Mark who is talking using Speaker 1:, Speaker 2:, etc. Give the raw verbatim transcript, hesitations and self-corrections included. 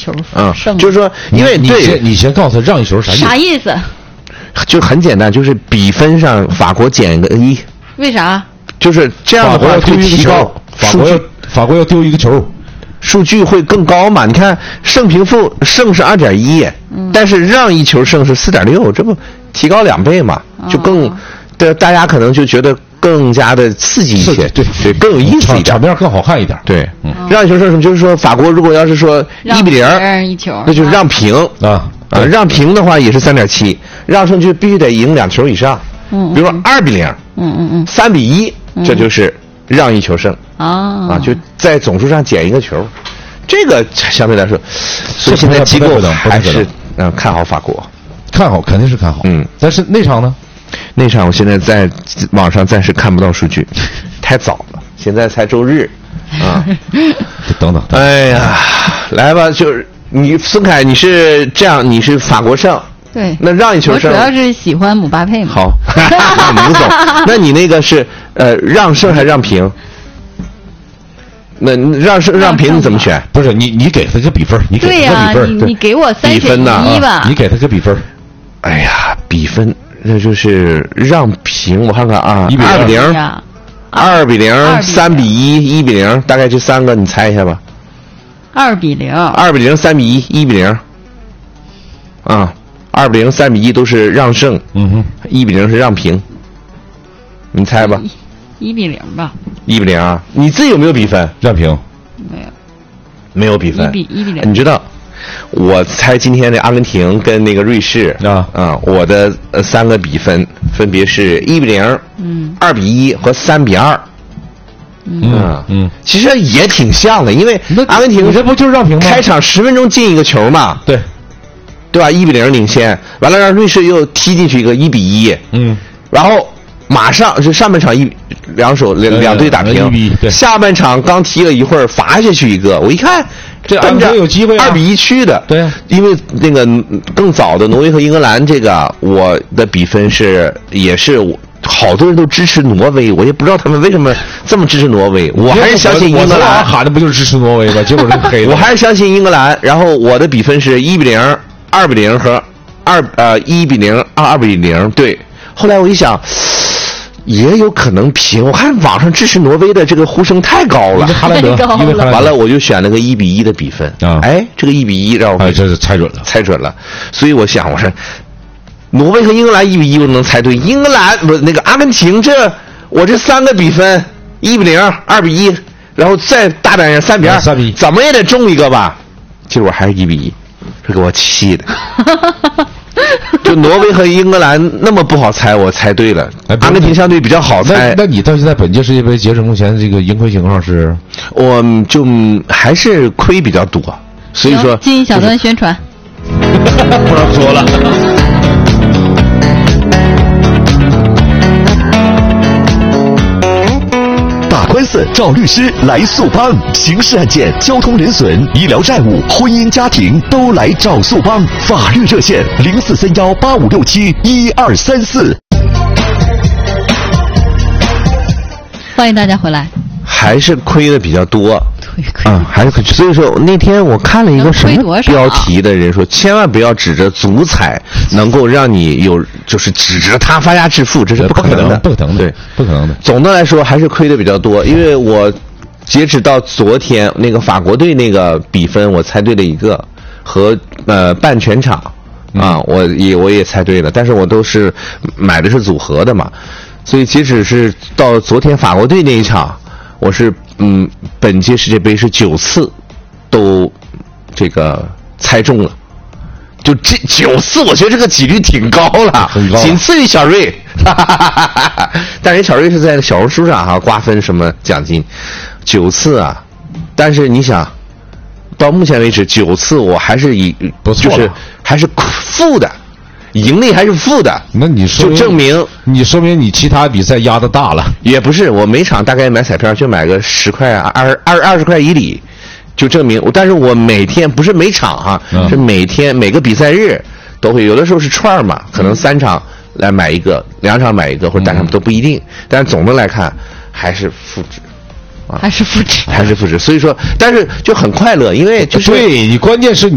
Speaker 1: 球
Speaker 2: 嗯，
Speaker 1: 胜。
Speaker 2: 就是说，因为对，
Speaker 3: 你先你先告诉他让一球啥意思？
Speaker 1: 啥意思？
Speaker 2: 就很简单，就是比分上法国减个一。
Speaker 1: 为啥？
Speaker 2: 就是这样的话会提高，
Speaker 3: 法国要法国要丢一个球，
Speaker 2: 数据会更高嘛？你看胜平负胜是二点一，但是让一球胜是四点六，这不提高两倍嘛？就更，
Speaker 1: 哦、
Speaker 2: 对大家可能就觉得更加的刺激一些，
Speaker 3: 对
Speaker 2: 对，更有意思一点，
Speaker 3: 场面更好看一点。
Speaker 2: 对，嗯、让一球胜什么？就是说法国如果要是说一比零，
Speaker 1: 让一球，
Speaker 2: 那就是让平
Speaker 3: 啊
Speaker 2: 啊，让平的话也是三点七，让胜就必须得赢两球以上。
Speaker 1: 嗯，
Speaker 2: 比如说二比零，
Speaker 1: 嗯嗯嗯，
Speaker 2: 三比一，这就是让一球胜
Speaker 1: 啊
Speaker 2: 啊，就在总数上减一个球，这个相对来说，所以现在机构还是嗯看好法国，
Speaker 3: 看好肯定是看好，
Speaker 2: 嗯，
Speaker 3: 但是那场呢？
Speaker 2: 那场我现在在网上暂时看不到数据，太早了，现在才周日啊，
Speaker 3: 等等，
Speaker 2: 哎呀，来吧，就是你孙凯，你是这样，你是法国胜。
Speaker 1: 对，
Speaker 2: 那让一球胜。
Speaker 1: 我主要是喜欢姆巴佩嘛。
Speaker 2: 好，吴总，那你那个是呃让胜还让平？那让胜让平你怎么选？
Speaker 3: 不是你你给他个比分，你给他个比分，
Speaker 1: 你你给我三选一吧。
Speaker 3: 你给他个比分。
Speaker 2: 哎呀，比分那就是让平，我看看啊，二比零，二比零，三比一，一比零，大概这三个你猜一下吧。
Speaker 1: 二比零，
Speaker 2: 二比零，三比一，一比零，啊。二比零、三比一都是让胜，
Speaker 3: 嗯哼，
Speaker 2: 一比零是让平，你猜吧。
Speaker 1: 一比零吧。
Speaker 2: 一比零啊！你自己有没有比分？
Speaker 3: 让平。
Speaker 1: 没有。
Speaker 2: 没有比分。
Speaker 1: 一比一比零。
Speaker 2: 你知道，我猜今天的阿根廷跟那个瑞士
Speaker 3: 啊
Speaker 2: 啊，我的呃三个比分分别是一比零、
Speaker 1: 嗯，
Speaker 2: 二比一和三比二。
Speaker 3: 嗯嗯，
Speaker 2: 其实也挺像的，因为阿根廷
Speaker 3: 这不就是让平吗？
Speaker 2: 开场十分钟进一个球嘛。
Speaker 3: 对。
Speaker 2: 对吧？一比零领先，完了让瑞士又踢进去一个一比一，
Speaker 3: 嗯，
Speaker 2: 然后马上就上半场一两手两两队打平，
Speaker 3: 一比一，对，
Speaker 2: 下半场刚踢了一会儿罚下去一个，我一看
Speaker 3: 这跟着有机会
Speaker 2: 二比一去的，
Speaker 3: 对，
Speaker 2: 因为那个更早的挪威和英格兰这个，我的比分是也是好多人都支持挪威，我也不知道他们为什么这么支持挪威，我还是相信英格兰，
Speaker 3: 喊的不就是支持挪威吗？结果是黑的，
Speaker 2: 我还是相信英格兰，然后我的比分是一比零。二比零和二呃一比零二二比零，对。后来我一想，也有可能平。我看网上支持挪威的这个呼声太高了，
Speaker 3: 哈兰德，因为
Speaker 2: 完了我就选了个一比一的比分
Speaker 3: 啊。
Speaker 2: 哎，这个一比一让我
Speaker 3: 哎，这是猜准了，
Speaker 2: 猜准了。所以我想，我说挪威和英格兰一比一我能猜对，英格兰不那个阿根廷这我这三个比分一比零二比一，然后再大胆点三比二，
Speaker 3: 三比一，
Speaker 2: 怎么也得中一个吧？结果还是一比一。这给我气的，就挪威和英格兰那么不好猜，我猜对了。阿根廷相对比较好猜。
Speaker 3: 那, 那你到现在本届世界杯截止目前这个赢亏情况是？
Speaker 2: 我就还是亏比较多，所以说
Speaker 1: 进小段宣传，
Speaker 3: 不让说了。
Speaker 4: 官司找律师来速帮，刑事案件、交通人损、医疗债务、婚姻家庭都来找速帮。法律热线零四三幺八五六七一二三四。
Speaker 1: 欢迎大家回来。
Speaker 2: 还是亏的比较多，啊，还是亏。所以说那天我看了一个什么标题的人说，千万不要指着足彩能够让你有，就是指着它发家致富，这是不可能的，
Speaker 3: 不可能的，
Speaker 2: 对，
Speaker 3: 不可能的。
Speaker 2: 总的来说还是亏的比较多，因为我截止到昨天那个法国队那个比分我猜对了一个，和呃半全场啊，嗯、我也我也猜对了，但是我都是买的是组合的嘛，所以截止是到昨天法国队那一场。我是嗯，本届世界杯是九次都这个猜中了，就这九次，我觉得这个几率挺高了，
Speaker 3: 很高，
Speaker 2: 仅次于小瑞。哈哈哈哈但人小瑞是在小红书上哈、啊、瓜分什么奖金，九次啊！但是你想，到目前为止九次我还是以
Speaker 3: 不错，
Speaker 2: 就是还是负的。盈利还是负的，
Speaker 3: 那你说
Speaker 2: 就证明
Speaker 3: 你说明你其他比赛压的大了，
Speaker 2: 也不是，我每场大概买彩票就买个十块啊，二二二十块以里，就证明。但是我每天不是每场哈、啊，嗯、是每天每个比赛日都会，有的时候是串嘛，可能三场来买一个，两场买一个或者单场都不一定，嗯、但是总的来看还是负值。
Speaker 1: 还是负值，
Speaker 2: 还是负值，所以说，但是就很快乐，因为就是
Speaker 3: 对你关键是你。